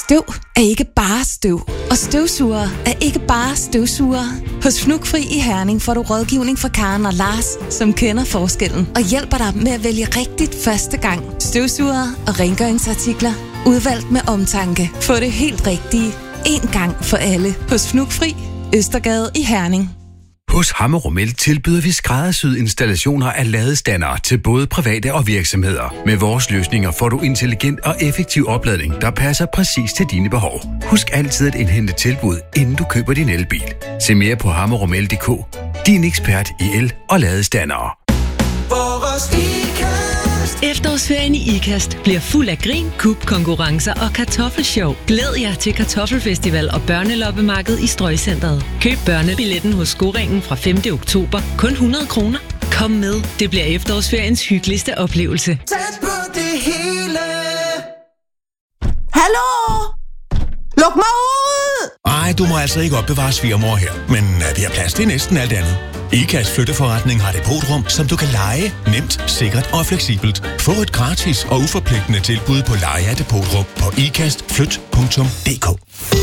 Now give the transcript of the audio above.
Støv er ikke bare støv, og støvsugere er ikke bare støvsugere. Hos Fnugfri i Herning får du rådgivning fra Karen og Lars, som kender forskellen og hjælper dig med at vælge rigtigt første gang. Støvsugere og rengøringsartikler, udvalgt med omtanke. Få det helt rigtige, én gang for alle. Hos Fnugfri, Østergade i Herning. Hos Hammer & Mælk tilbyder vi skræddersyede installationer af ladestandere til både private og virksomheder. Med vores løsninger får du intelligent og effektiv opladning, der passer præcis til dine behov. Husk altid at indhente tilbud, inden du køber din elbil. Se mere på hammerogmælk.dk. Din ekspert i el- og ladestandere. Efterårsferien i IKAST bliver fuld af grin, konkurrencer og kartoffelshow. Glæd jer til kartoffelfestival og børneloppemarked i Strøgcenteret. Køb børnebilletten hos Skoringen fra 5. oktober. Kun 100 kroner. Kom med, det bliver efterårsferiens hyggeligste oplevelse. Tæt på det hele. Hallo? Luk mig ud! Ej, du må altså ikke opbevare svigermor her. Men vi har plads til næsten alt andet. IKAST Flytteforretning har depotrum, som du kan leje nemt, sikkert og fleksibelt. Få et gratis og uforpligtende tilbud på leje af depotrum på ikastflyt.dk.